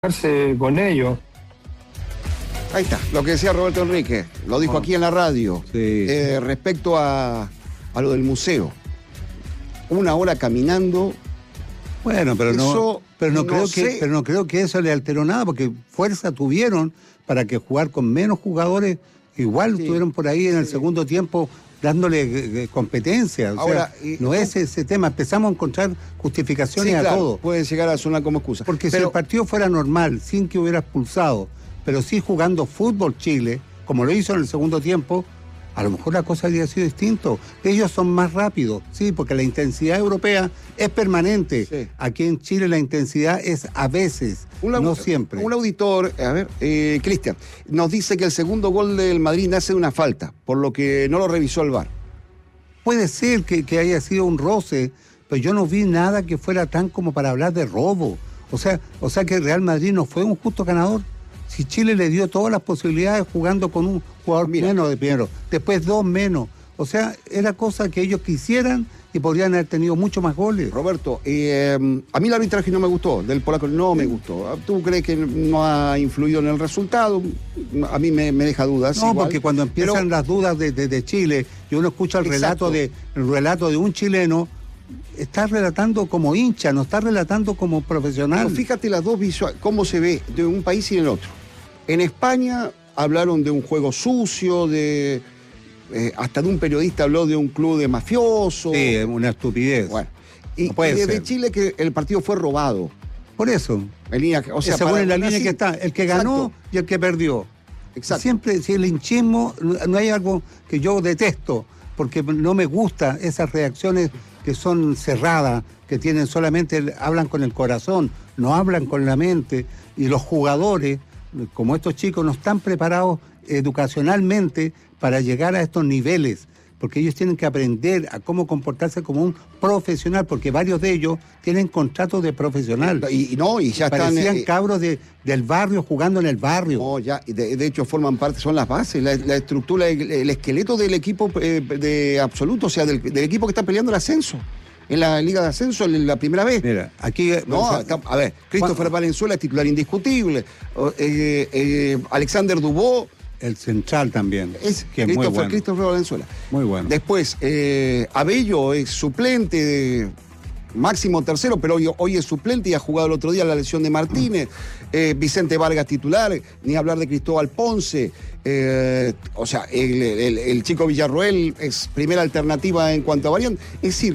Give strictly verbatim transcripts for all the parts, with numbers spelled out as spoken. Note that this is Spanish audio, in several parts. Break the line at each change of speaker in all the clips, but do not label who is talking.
con ellos.
Ahí está, lo que decía Roberto Enrique, lo dijo oh. aquí en la radio,
sí.
eh, respecto a, a lo del museo. Una hora caminando.
Bueno, pero no, pero no, no creo sé. que, pero no creo que eso le alteró nada, porque fuerza tuvieron para que jugar con menos jugadores, igual sí. estuvieron por ahí en sí. el segundo tiempo dándole eh, competencia. O Ahora, sea, no es ese tema. Empezamos a encontrar justificaciones
sí, claro,
a todo.
Puede llegar a sonar como excusa.
Porque
pero,
si el partido fuera normal, sin que hubiera expulsado, pero sí jugando fútbol Chile, como lo hizo en el segundo tiempo, a lo mejor la cosa habría sido distinto. Ellos son más rápidos, sí, porque la intensidad europea es permanente. Sí. Aquí en Chile la intensidad es a veces, un, no siempre.
Un auditor, a ver, eh, Cristian, nos dice que el segundo gol del Madrid nace de una falta, por lo que no lo revisó el V A R.
Puede ser que, que haya sido un roce, pero yo no vi nada que fuera tan como para hablar de robo. O sea, o sea que el Real Madrid no fue un justo ganador. Si Chile le dio todas las posibilidades jugando con un jugador Mira. menos de primero, después dos menos. O sea, era cosa que ellos quisieran y podrían haber tenido mucho más goles.
Roberto, eh, a mí el arbitraje no me gustó, del polaco no me gustó. ¿Tú crees que no ha influido en el resultado? A mí me, me deja dudas.
No,
igual,
porque cuando empiezan pero... las dudas de, de, de Chile y uno escucha el relato, de, el relato de un chileno, está relatando como hincha, no está relatando como profesional.
Pero fíjate las dos visuales, cómo se ve de un país y del otro. En España hablaron de un juego sucio, de eh, hasta de un periodista habló de un club de mafiosos.
Sí, una estupidez.
Bueno, y,
no puede
y desde
ser.
Chile que el partido fue robado.
Por eso.
En línea, o sea,
según
para,
en la línea
así,
que está, el que ganó exacto. y el que perdió.
Exacto.
Siempre, si el hinchismo, no hay algo que yo detesto, porque no me gusta esas reacciones que son cerradas, que tienen solamente, hablan con el corazón, no hablan con la mente, y los jugadores, como estos chicos, no están preparados educacionalmente para llegar a estos niveles, porque ellos tienen que aprender a cómo comportarse como un profesional, porque varios de ellos tienen contratos de profesional.
Y, y no, y ya
Parecían
están... Eh,
cabros de, del barrio jugando en el barrio.
No, ya, de, de hecho forman parte, son las bases, la, la estructura, el, el esqueleto del equipo eh, de absoluto, o sea, del, del equipo que está peleando el ascenso. En la Liga de Ascenso, en la primera vez.
Mira, aquí...
No, o sea, está, a ver, Christopher Valenzuela es titular indiscutible. Eh, eh, Alexander Dubó...
El central también,
es
que es muy bueno.
Christopher Valenzuela.
Muy bueno.
Después, eh, Abello es suplente, de máximo tercero, pero hoy, hoy es suplente y ha jugado el otro día la lesión de Martínez. Mm. Eh, Vicente Vargas titular, ni hablar de Cristóbal Ponce. Eh, o sea, el, el, el chico Villarroel es primera alternativa en cuanto a variante. Es decir...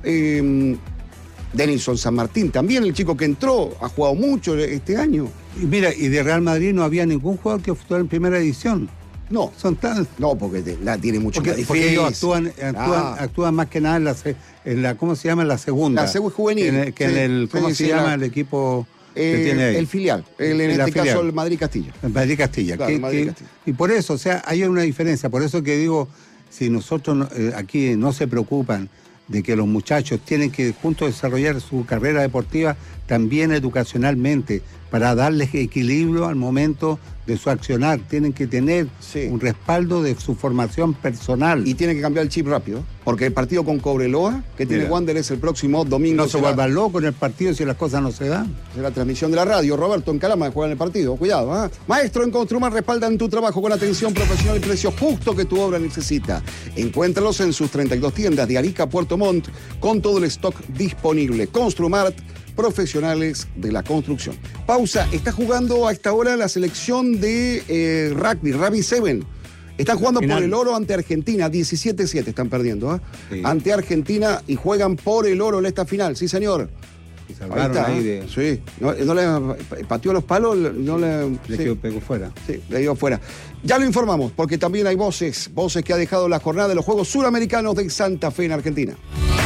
Eh, Denilson San Martín también, el chico que entró, ha jugado mucho este año.
Y mira, y de Real Madrid no había ningún jugador que estuviera en primera edición.
No.
Son tan...
No, porque te, la tiene mucho
porque,
más difícil.
Porque ellos actúan, actúan, ah. actúan más que nada en la, en la, ¿cómo se llama? En la segunda.
La segunda juvenil.
En el, que sí, en el, ¿cómo sí, se sí, llama la, el equipo
eh, que tiene ahí? El filial, el, en, en este filial. caso el Madrid Castilla.
El Madrid Castilla.
Claro,
que,
Madrid
que,
Castilla.
Y por eso, o sea, hay una diferencia. Por eso que digo, si nosotros eh, aquí no se preocupan de que los muchachos tienen que juntos desarrollar su carrera deportiva también educacionalmente, para darles equilibrio al momento de su accionar. Tienen que tener sí. un respaldo de su formación personal.
Y tienen que cambiar el chip rápido, porque el partido con Cobreloa, que tiene Wander, es el próximo domingo.
No se vuelvan locos en el partido si las cosas no se dan.
Es la transmisión de la radio. Roberto en Calama juega en el partido. Cuidado, ¿eh? Maestro en Construmar respaldan tu trabajo con atención profesional y precio justo que tu obra necesita. Encuéntralos en sus treinta y dos tiendas de Arica a Puerto Montt con todo el stock disponible. Construmart, profesionales de la construcción. Pausa. Está jugando a esta hora la selección de eh, rugby, Rugby siete. Están jugando Final. por el oro ante Argentina. diecisiete siete están perdiendo. ¿eh? Sí. Ante Argentina y juegan por el oro en esta final. Sí, señor.
Y salvaron ahí, ahí de...
Sí. No, no le pateó los palos, no le...
Le
sí.
quedó, pegó fuera.
Sí, le dio fuera. Ya lo informamos, porque también hay voces, voces que ha dejado la jornada de los Juegos Suramericanos de Santa Fe en Argentina.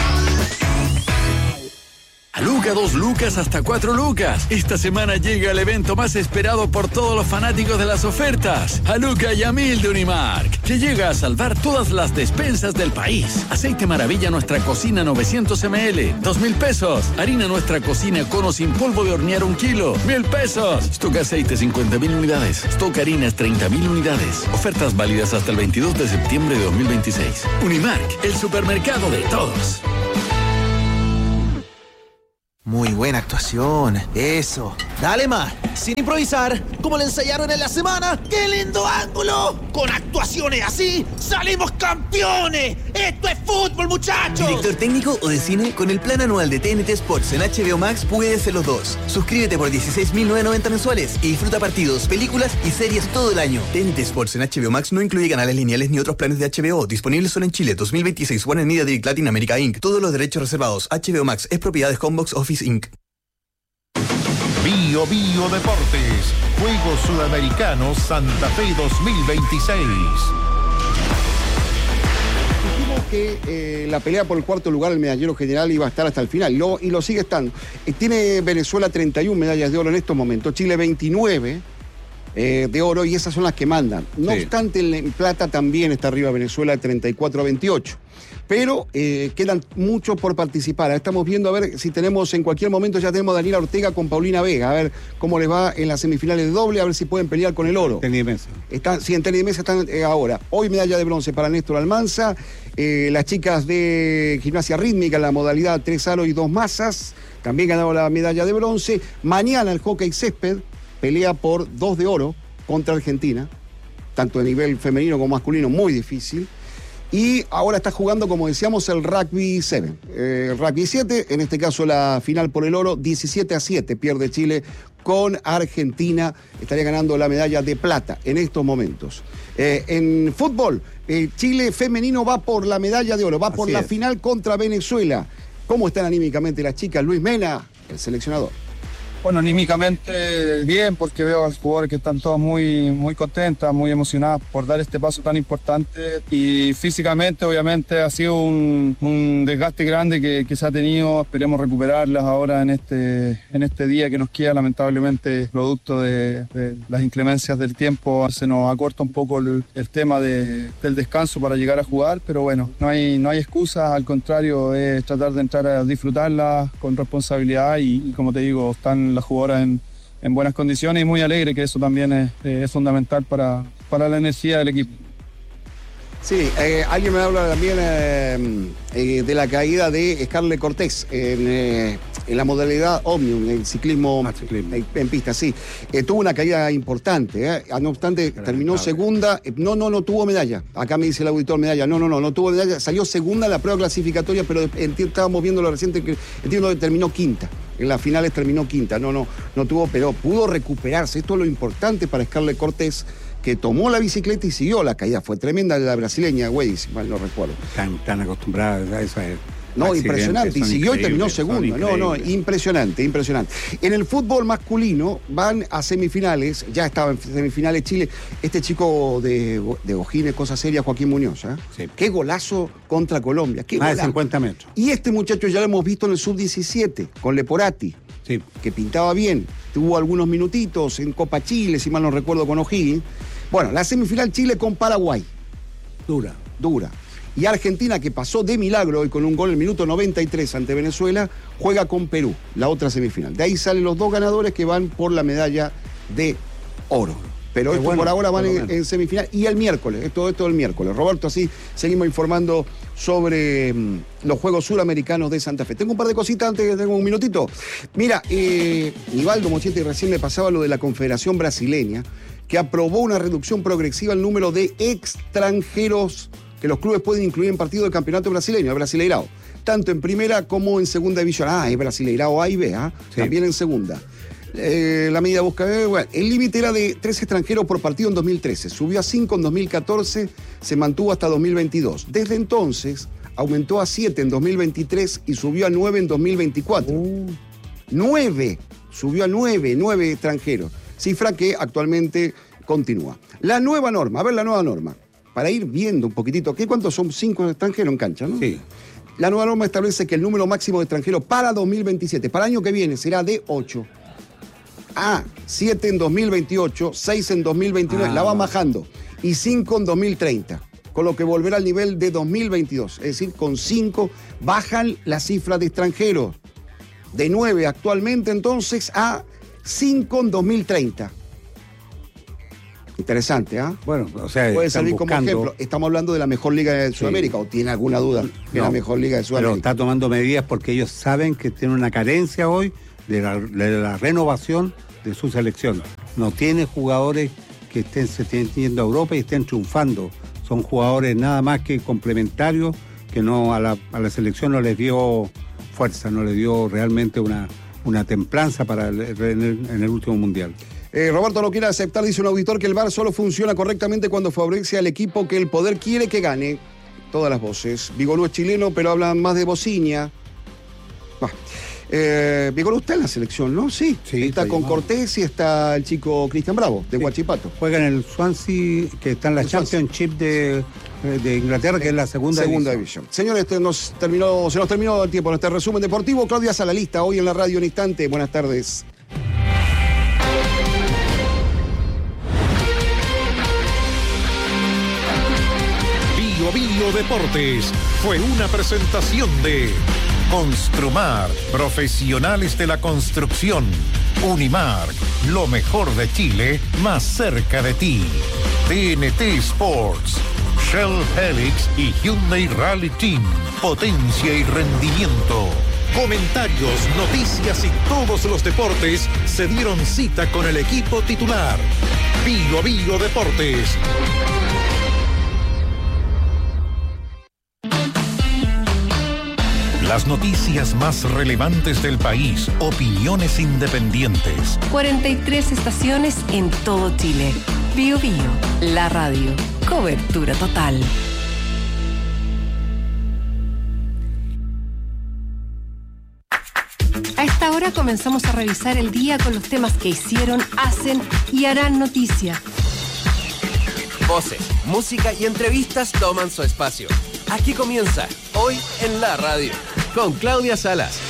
A Luca, dos lucas hasta cuatro lucas. Esta semana llega el evento más esperado por todos los fanáticos de las ofertas. A Luca y a Mil de Unimark, que llega a salvar todas las despensas del país. Aceite Maravilla Nuestra Cocina novecientos mililitros, dos mil pesos. Harina Nuestra Cocina Cono sin polvo de hornear un kilo, mil pesos. Stock Aceite cincuenta mil unidades. Stock Harinas treinta mil unidades. Ofertas válidas hasta el veintidós de septiembre de dos mil veintiséis. Unimark, el supermercado de todos.
Muy buena actuación. Eso. Dale más. Sin improvisar, como le ensayaron en la semana. ¡Qué lindo ángulo! Con actuaciones así, ¡salimos campeones! ¡Esto es fútbol, muchachos!
¿Director técnico o de cine? Con el plan anual de T N T Sports en H B O Max puedes ser los dos. Suscríbete por dieciséis mil novecientos noventa mensuales y disfruta partidos, películas y series todo el año. T N T Sports en H B O Max no incluye canales lineales ni otros planes de H B O. Disponibles solo en Chile. dos mil veintiséis. Warner Media Direct Latin America incorporated. Todos los derechos reservados. H B O Max es propiedad de Homebox Office incorporated.
Bio Bio Deportes, Juegos Sudamericanos Santa Fe dos mil veintiséis.
Dijimos que eh, la pelea por el cuarto lugar, el medallero general, iba a estar hasta el final, y lo, y lo sigue estando. Eh, tiene Venezuela treinta y una medallas de oro en estos momentos, Chile veintinueve eh, de oro, y esas son las que mandan. No sí. obstante, en, en plata también está arriba Venezuela, treinta y cuatro a veintiocho. Pero eh, quedan muchos por participar. Estamos viendo a ver si tenemos, en cualquier momento ya tenemos a Daniela Ortega con Paulina Vega, a ver cómo les va en las semifinales de doble, a ver si pueden pelear con el oro.
Tenis de mesa.
Están, sí, en tenis de mesa están eh, ahora. Hoy medalla de bronce para Néstor Almanza, eh, las chicas de gimnasia rítmica en la modalidad tres aros y dos masas, también ganaron la medalla de bronce. Mañana el hockey césped pelea por dos de oro contra Argentina, tanto a nivel femenino como masculino, muy difícil. Y ahora está jugando, como decíamos, el rugby siete. Eh, rugby siete, en este caso la final por el oro, diecisiete a siete pierde Chile con Argentina. Estaría ganando la medalla de plata en estos momentos. Eh, en fútbol, eh, Chile femenino va por la medalla de oro, va por Así la es. final contra Venezuela. ¿Cómo están anímicamente las chicas? Luis Mena, el seleccionador.
Bueno, anímicamente bien, porque veo a los jugadores que están todos muy, muy contentas, muy emocionadas por dar este paso tan importante. Y físicamente, obviamente, ha sido un, un desgaste grande que, que se ha tenido. Esperemos recuperarlas ahora en este, en este día que nos queda. Lamentablemente, producto de, de las inclemencias del tiempo, se nos acorta un poco el, el tema de, del descanso para llegar a jugar. Pero bueno, no hay, no hay excusas, al contrario, es tratar de entrar a disfrutarlas con responsabilidad y, y como te digo, están las jugadoras en, en buenas condiciones y muy alegre, que eso también es, eh, es fundamental para, para la energía del equipo.
Sí, eh, alguien me habla también eh, eh, de la caída de Scarlett Cortés en, eh, en la modalidad Omnium, el ciclismo, ah, ciclismo. En, en pista, sí. Eh, tuvo una caída importante, eh. no obstante Pero terminó no, segunda, eh, no, no, no tuvo medalla. Acá me dice el auditor medalla, no, no, no, no tuvo medalla, salió segunda en la prueba clasificatoria, pero entiendo, estábamos viendo lo reciente, que entiendo que terminó quinta. En las finales terminó quinta, no, no, no tuvo, pero pudo recuperarse. Esto es lo importante para Scarlett Cortés, que tomó la bicicleta y siguió. La caída fue tremenda de la brasileña, güey, si mal no recuerdo.
Están tan acostumbradas a eso.
No, impresionante, y siguió y terminó segundo. No, no, impresionante, impresionante. En el fútbol masculino van a semifinales, ya estaba en semifinales Chile, este chico de, de Ojines, cosa seria, Joaquín Muñoz, ¿eh? Sí. Qué golazo contra Colombia, qué
Más
golazo.
de cincuenta metros.
Y este muchacho ya lo hemos visto en el sub diecisiete, con Leporati, sí. que pintaba bien, tuvo algunos minutitos en Copa Chile, si mal no recuerdo, con O'Higgins. Bueno, la semifinal Chile con Paraguay.
Dura.
Dura. Y Argentina, que pasó de milagro hoy con un gol en el minuto noventa y tres ante Venezuela, juega con Perú, la otra semifinal. De ahí salen los dos ganadores que van por la medalla de oro. Pero esto bueno, por ahora van en, en semifinal. Y el miércoles, todo esto el miércoles. Roberto, así seguimos informando sobre um, los Juegos Suramericanos de Santa Fe. Tengo un par de cositas antes, que tengo un minutito. Mira, eh, Nivaldo Mochetti recién me pasaba lo de la Confederación Brasileña, que aprobó una reducción progresiva al número de extranjeros que los clubes pueden incluir en partido del campeonato brasileño, el Brasileirao, tanto en primera como en segunda división. Ah, es Brasileirao A y B, ¿ah? Sí. También en segunda. Eh, la medida busca, eh, bueno, el límite era de tres extranjeros por partido en dos mil trece, subió a cinco en dos mil catorce, se mantuvo hasta dos mil veintidós. Desde entonces aumentó a siete en dos mil veintitrés y subió a nueve en dos mil veinticuatro. Uh. nueve, subió a nueve, nueve extranjeros, cifra que actualmente continúa. La nueva norma, a ver la nueva norma. Para ir viendo un poquitito, ¿qué cuántos son? Cinco extranjeros en cancha, ¿no? Sí. La nueva norma establece que el número máximo de extranjeros para dos mil veintisiete, para el año que viene, será de ocho. Ah, siete en dos mil veintiocho, seis en dos mil veintinueve, ah, la va bajando. Y cinco en dos mil treinta, con lo que volverá al nivel de dos mil veintidós. Es decir, con cinco bajan la cifra de extranjeros. De nueve actualmente, entonces, a cinco en dos mil treinta. Interesante, ¿ah? ¿eh?
Bueno, o sea,
puede salir
buscando,
como ejemplo. Estamos hablando de la mejor liga de Sudamérica, sí. ¿O tiene alguna duda de no, la mejor liga de Sudamérica?
Pero está tomando medidas porque ellos saben que tienen una carencia hoy de la, de la renovación de su selección. No tiene jugadores que estén, se estén yendo a Europa y estén triunfando. Son jugadores nada más que complementarios, que no a la, a la selección no les dio fuerza, no les dio realmente una, una templanza para el, en, el, en el último mundial.
Eh, Roberto no quiere aceptar, dice un auditor, que el V A R solo funciona correctamente cuando favorece al equipo que el poder quiere que gane. Todas las voces. Vigolú es chileno, pero hablan más de bociña. Bah. Eh, Vigolú está en la selección, ¿no? Sí, sí está con llamado. Cortés y está el chico Cristian Bravo, de sí. Huachipato.
Juega en el Swansea, que está en la el Championship de, de Inglaterra, que es la segunda,
segunda
división.
división. Señores, este nos terminó, se nos terminó el tiempo en este resumen deportivo. Claudia Salalista, hoy en la radio en instante. Buenas tardes.
Bio Deportes fue una presentación de Construmar, profesionales de la construcción. Unimark, lo mejor de Chile, más cerca de ti. T N T Sports, Shell Helix y Hyundai Rally Team, potencia y rendimiento. Comentarios, noticias y todos los deportes se dieron cita con el equipo titular. Bio Bio Deportes. Las noticias más relevantes del país, opiniones independientes.
cuarenta y tres estaciones en todo Chile. Bio Bio, la radio. Cobertura total. A esta hora comenzamos a revisar el día con los temas que hicieron, hacen y harán noticia.
Voces, música y entrevistas toman su espacio. Aquí comienza, hoy en la radio, con Claudia Salas.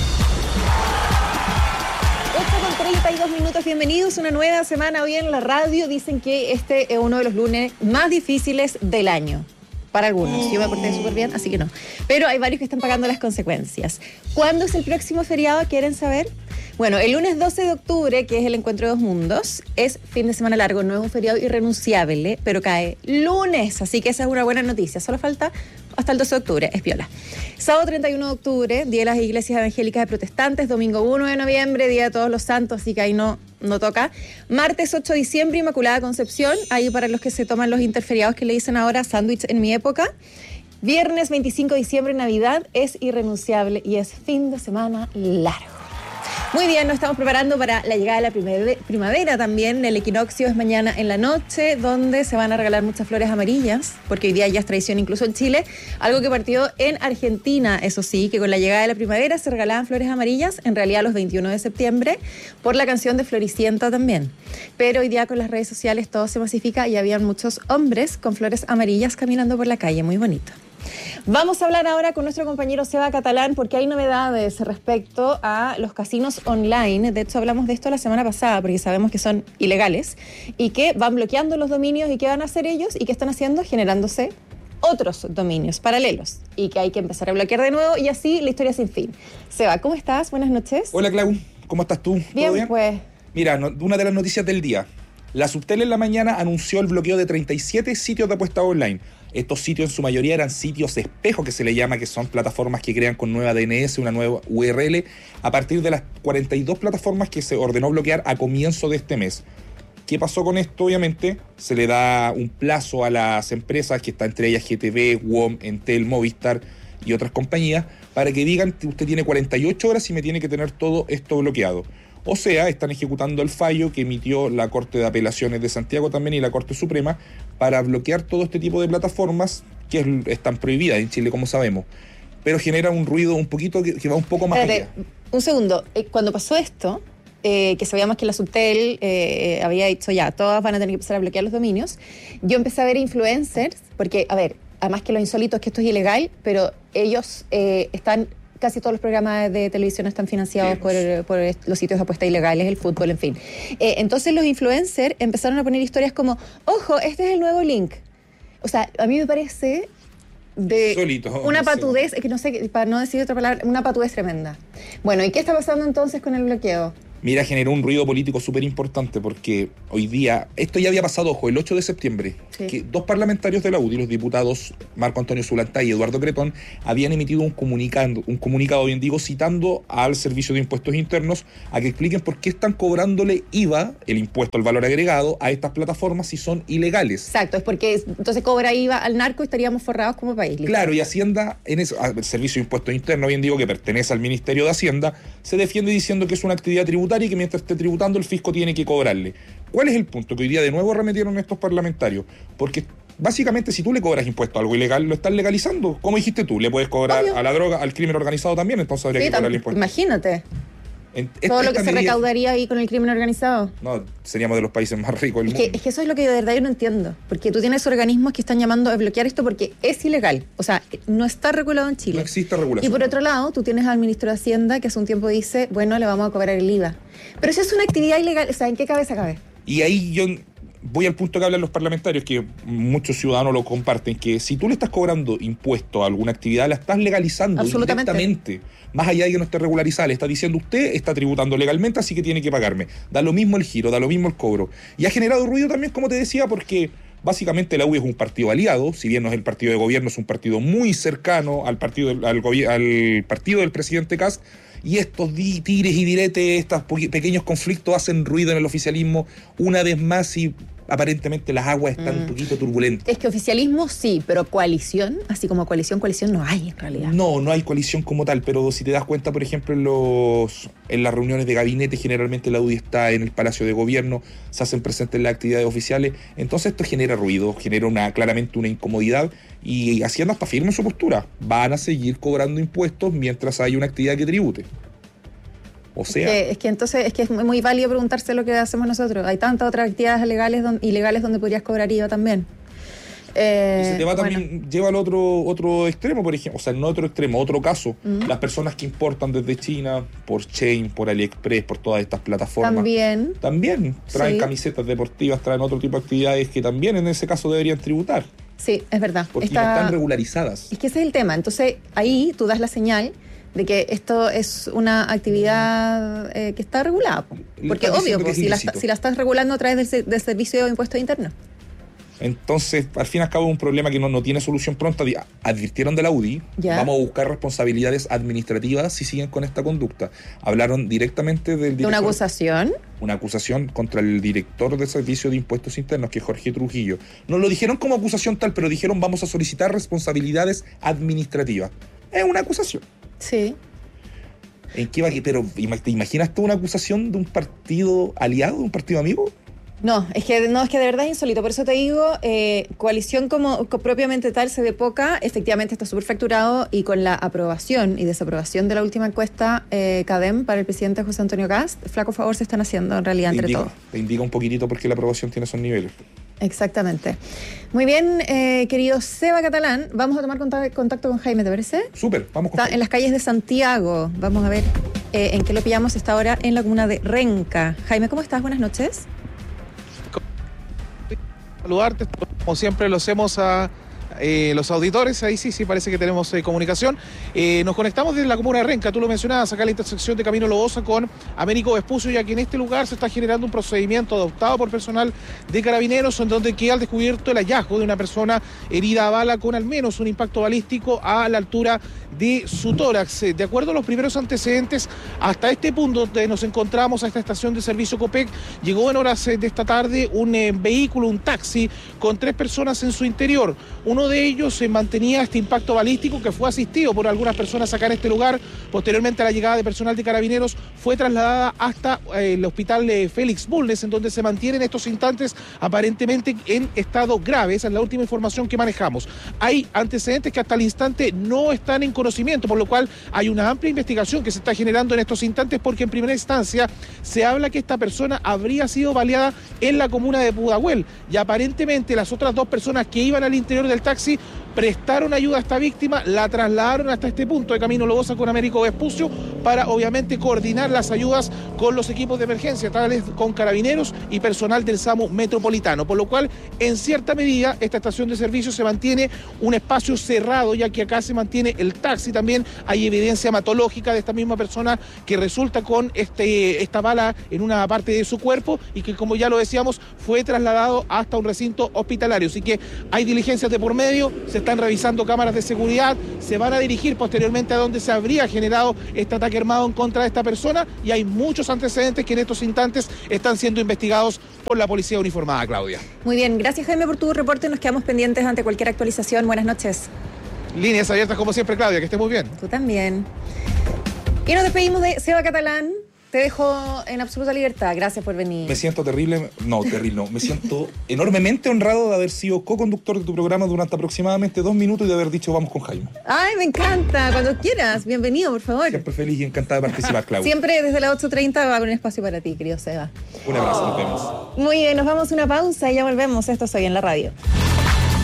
ocho con treinta y dos minutos, bienvenidos. Una nueva semana hoy en la radio. Dicen que este es uno de los lunes más difíciles del año. Para algunos. Yo me porté súper bien, así que no. Pero hay varios que están pagando las consecuencias. ¿Cuándo es el próximo feriado? ¿Quieren saber? Bueno, el lunes doce de octubre, que es el Encuentro de dos Mundos, es fin de semana largo, no es un feriado irrenunciable, pero cae lunes, así que esa es una buena noticia. Solo falta hasta el doce de octubre, es piola. Sábado treinta y uno de octubre, Día de las Iglesias Evangélicas de Protestantes, domingo uno de noviembre, Día de Todos los Santos, así que ahí no, no toca. Martes ocho de diciembre, Inmaculada Concepción, ahí para los que se toman los interferiados que le dicen ahora sándwich en mi época. Viernes veinticinco de diciembre, Navidad, es irrenunciable y es fin de semana largo. Muy bien, nos estamos preparando para la llegada de la primavera también. El equinoccio es mañana en la noche, donde se van a regalar muchas flores amarillas, porque hoy día ya es tradición incluso en Chile. Algo que partió en Argentina, eso sí, que con la llegada de la primavera se regalaban flores amarillas, en realidad los veintiuno de septiembre, por la canción de Floricienta también. Pero hoy día con las redes sociales todo se masifica y habían muchos hombres con flores amarillas caminando por la calle, muy bonito. Vamos a hablar ahora con nuestro compañero Seba Catalán porque hay novedades respecto a los casinos online. De hecho, hablamos de esto la semana pasada porque sabemos que son ilegales y que van bloqueando los dominios. ¿Y qué van a hacer ellos? ¿Y qué están haciendo? Generándose otros dominios paralelos y que hay que empezar a bloquear de nuevo y así la historia sin fin. Seba, ¿cómo estás? Buenas noches.
Hola, Clau. ¿Cómo estás tú?
Bien,
bien?
pues.
Mira, no, una de las noticias del día. La Subtel en la mañana anunció el bloqueo de treinta y siete sitios de apuestas online. Estos sitios en su mayoría eran sitios espejo, que se le llama, que son plataformas que crean con nueva D N S, una nueva U R L, a partir de las cuarenta y dos plataformas que se ordenó bloquear a comienzo de este mes. ¿Qué pasó con esto? Obviamente, se le da un plazo a las empresas, que está entre ellas G T V, W O M, Entel, Movistar y otras compañías, para que digan que usted tiene cuarenta y ocho horas y me tiene que tener todo esto bloqueado. O sea, están ejecutando el fallo que emitió la Corte de Apelaciones de Santiago también y la Corte Suprema para bloquear todo este tipo de plataformas que es, están prohibidas en Chile, como sabemos. Pero genera un ruido un poquito que, que va un poco más
Espérate,
allá.
Un segundo. Cuando pasó esto, eh, que sabíamos que la Subtel eh, había dicho ya, todas van a tener que empezar a bloquear los dominios, yo empecé a ver influencers, porque, a ver, además que lo insólito es que esto es ilegal, pero ellos eh, están... Casi todos los programas de televisión están financiados por, por los sitios de apuesta ilegales, el fútbol, en fin. Eh, entonces los influencers empezaron a poner historias como, ojo, este es el nuevo link. O sea, a mí me parece de
Solito,
una
no
patudez, sé. que no sé, para no decir otra palabra, una patudez tremenda. Bueno, ¿y qué está pasando entonces con el bloqueo?
Mira, generó un ruido político súper importante porque hoy día, esto ya había pasado, ojo, el ocho de septiembre, sí. que dos parlamentarios de la U D I, los diputados Marco Antonio Zulantay y Eduardo Cretón, habían emitido un comunicado, un comunicado, bien digo, citando al Servicio de Impuestos Internos a que expliquen por qué están cobrándole I V A, el impuesto al valor agregado, a estas plataformas si son ilegales.
Exacto, es porque entonces cobra I V A al narco y estaríamos forrados como país. ¿Listo?
Claro, y Hacienda, en eso, el Servicio de Impuestos Internos, bien digo, que pertenece al Ministerio de Hacienda, se defiende diciendo que es una actividad tributaria y que mientras esté tributando el fisco tiene que cobrarle. ¿Cuál es el punto? Que hoy día de nuevo arremetieron estos parlamentarios, porque básicamente si tú le cobras impuesto a algo ilegal, lo estás legalizando. Como dijiste tú, le puedes cobrar Obvio. a la droga, al crimen organizado también, entonces habría sí, que cobrarle impuesto.
Imagínate. En, esta, Todo lo que se medida, recaudaría ahí con el crimen organizado.
No, seríamos de los países más ricos del
es
mundo.
Que, es que eso es lo que de verdad yo no entiendo. Porque tú tienes organismos que están llamando a bloquear esto porque es ilegal. O sea, no está regulado en Chile.
No existe regulación.
Y por otro lado, tú tienes al ministro de Hacienda que hace un tiempo dice, bueno, le vamos a cobrar el I V A. Pero eso es una actividad ilegal. O sea, ¿en qué cabeza cabe?
Y ahí yo voy al punto que hablan los parlamentarios, que muchos ciudadanos lo comparten, que si tú le estás cobrando impuesto a alguna actividad, la estás legalizando directamente. Más allá de que no esté regularizada, le está diciendo usted está tributando legalmente, así que tiene que pagarme. Da lo mismo el giro, da lo mismo el cobro. Y ha generado ruido también, como te decía, porque básicamente la U D I es un partido aliado, si bien no es el partido de gobierno, es un partido muy cercano al partido del, al, al partido del presidente Kast, y estos tires y diretes, estos pequeños conflictos hacen ruido en el oficialismo una vez más y aparentemente las aguas están mm. un poquito turbulentas.
Es que oficialismo sí, pero coalición, así como coalición, coalición no hay en realidad.
No, no hay coalición como tal, pero si te das cuenta, por ejemplo, en los en las reuniones de gabinete, generalmente la U D I está en el Palacio de Gobierno, se hacen presentes las actividades oficiales, entonces esto genera ruido, genera una claramente una incomodidad, y Hacienda está firme en su postura. Van a seguir cobrando impuestos mientras haya una actividad que tribute. O sea,
es que, es que entonces es que es muy válido preguntarse lo que hacemos nosotros. Hay tantas otras actividades legales don, ilegales donde podrías cobrar I V A también.
Eh, y se te va bueno. también, lleva al otro, otro extremo, por ejemplo, o sea, no otro extremo, otro caso, uh-huh. las personas que importan desde China, por Shein, por AliExpress, por todas estas plataformas.
También.
También traen
sí.
camisetas deportivas, traen otro tipo de actividades que también en ese caso deberían tributar.
Sí, es verdad.
Porque Está... no están regularizadas.
Es que ese es el tema. Entonces, ahí tú das la señal de que esto es una actividad eh, que está regulada. Porque obvio, pues, si, la, si la estás regulando a través del, del Servicio de Impuestos Internos.
Entonces, al fin y al cabo, es un problema que no, no tiene solución pronta. Advirtieron de la U D I, ¿Ya? vamos a buscar responsabilidades administrativas si siguen con esta conducta. Hablaron directamente del director.
¿De una acusación?
Una acusación contra el director del Servicio de Impuestos Internos, que es Jorge Trujillo. No lo dijeron como acusación tal, pero dijeron vamos a solicitar responsabilidades administrativas. Es una acusación.
Sí.
¿En qué va? Pero, ¿te imaginas tú una acusación de un partido aliado, de un partido amigo?
No, es que no es que de verdad es insólito. Por eso te digo, eh, coalición como, como propiamente tal se ve poca. Efectivamente está súper facturado, y con la aprobación y desaprobación de la última encuesta eh, CADEM para el presidente José Antonio Kast, flaco favor se están haciendo en realidad te entre
indica,
todos.
Te indica un poquitito por qué la aprobación tiene esos niveles.
Exactamente. Muy bien, eh, querido Seba Catalán, vamos a tomar contacto con Jaime, ¿te parece?
Súper, vamos con
Está en las calles de Santiago. Vamos a ver eh, en qué lo pillamos esta hora en la comuna de Renca. Jaime, ¿cómo estás? Buenas noches.
Saludarte, como siempre lo hacemos a eh, los auditores, ahí sí, sí parece que tenemos eh, comunicación. Eh, nos conectamos desde la comuna de Renca, tú lo mencionabas, acá en la intersección de Camino Lobosa con Américo Vespucio, ya que en este lugar se está generando un procedimiento adoptado por personal de Carabineros, en donde queda al descubierto el hallazgo de una persona herida a bala con al menos un impacto balístico a la altura de su tórax. De acuerdo a los primeros antecedentes, hasta este punto donde nos encontramos, a esta estación de servicio Copec, llegó en horas de esta tarde un eh, vehículo, un taxi, con tres personas en su interior. Uno de ellos se eh, mantenía este impacto balístico, que fue asistido por algunas personas acá en este lugar. Posteriormente a la llegada de personal de Carabineros, fue trasladada hasta eh, el hospital de Félix Bulnes, en donde se mantiene en estos instantes aparentemente en estado grave. Esa es la última información que manejamos. Hay antecedentes que hasta el instante no están en conocimiento, por lo cual hay una amplia investigación que se está generando en estos instantes, porque en primera instancia se habla que esta persona habría sido baleada en la comuna de Pudahuel, y aparentemente las otras dos personas que iban al interior del taxi prestaron ayuda a esta víctima, la trasladaron hasta este punto de Camino Lobosa con Américo Vespucio para obviamente coordinar las ayudas con los equipos de emergencia, tales con carabineros y personal del SAMU metropolitano, por lo cual en cierta medida esta estación de servicio se mantiene un espacio cerrado, ya que acá se mantiene el taxi. También hay evidencia hematológica de esta misma persona que resulta con este, esta bala en una parte de su cuerpo y que, como ya lo decíamos, fue trasladado hasta un recinto hospitalario. Así que hay diligencias de por medio, se están revisando cámaras de seguridad, se van a dirigir posteriormente a donde se habría generado este ataque armado en contra de esta persona, y hay muchos antecedentes que en estos instantes están siendo investigados por la policía uniformada, Claudia.
Muy bien, gracias Jaime por tu reporte, nos quedamos pendientes ante cualquier actualización. Buenas noches.
Líneas abiertas como siempre, Claudia, que esté muy bien.
Tú también. Y nos despedimos de Seba Catalán. Te dejo en absoluta libertad. Gracias por venir.
Me siento terrible, no, terrible no, me siento enormemente honrado de haber sido co-conductor de tu programa durante aproximadamente dos minutos y de haber dicho vamos con Jaime.
Ay, me encanta, cuando quieras, bienvenido, por favor.
Siempre feliz y encantada de participar, Claudia.
Siempre desde las ocho treinta va a haber un espacio para ti, querido Seba.
Un abrazo, nos vemos.
Muy bien, nos vamos a una pausa y ya volvemos. Esto Soy en la Radio.